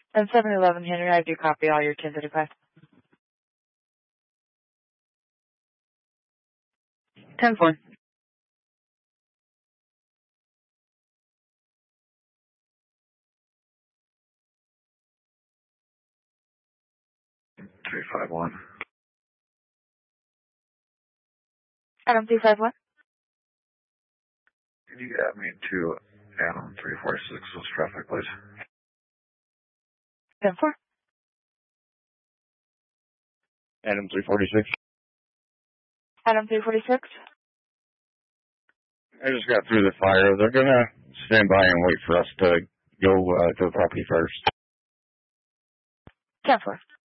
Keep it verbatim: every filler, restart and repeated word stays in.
And seven eleven Henry, I do copy all your transit requests. ten four. three five one. Adam three five one. Can you add me to Adam three four six with traffic, please? ten four. Adam three forty-six. Adam three forty-six. I just got through the fire. They're going to stand by and wait for us to go uh, to the property first. ten four.